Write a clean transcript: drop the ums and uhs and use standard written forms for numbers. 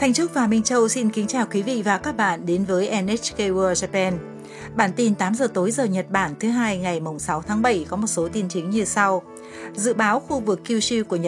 Thành Trúc và Minh Châu xin kính chào quý vị và các bạn đến với NHK World Japan. Bản tin 8 giờ tối giờ Nhật Bản thứ hai ngày 6 tháng 7 có một số tin chính như sau. Dự báo khu vực Kyushu của Nhật